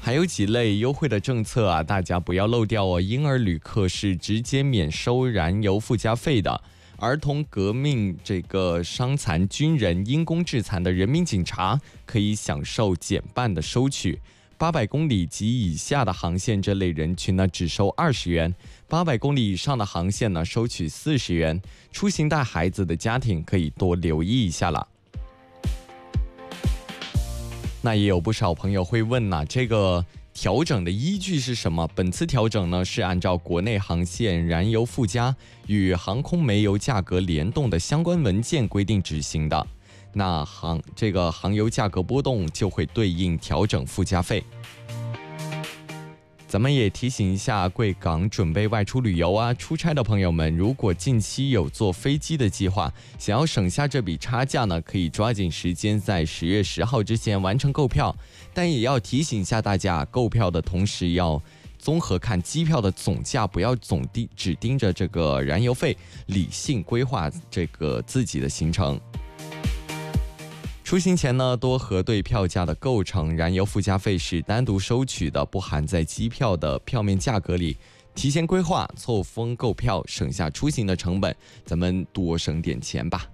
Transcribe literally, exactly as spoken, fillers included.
还有几类优惠的政策啊，大家不要漏掉哦。婴儿旅客是直接免收燃油附加费的，儿童革命这个伤残军人因公致残的人民警察可以享受减半的收取。八百公里及以下的航线这类人群呢，只收二十元；八百公里以上的航线呢，收取四十元。出行带孩子的家庭可以多留意一下了。那也有不少朋友会问呢、啊，这个调整的依据是什么？本次调整呢，是按照国内航线燃油附加与航空煤油价格联动的相关文件规定执行的。那航这个航油价格波动就会对应调整附加费。咱们也提醒一下贵港准备外出旅游啊、出差的朋友们，如果近期有坐飞机的计划，想要省下这笔差价呢，可以抓紧时间在十月十号之前完成购票。但也要提醒一下大家，购票的同时要综合看机票的总价，不要总盯只盯着这个燃油费，理性规划这个自己的行程。出行前呢，多核对票价的构成，燃油附加费是单独收取的，不含在机票的票面价格里。提前规划，错峰购票，省下出行的成本，咱们多省点钱吧。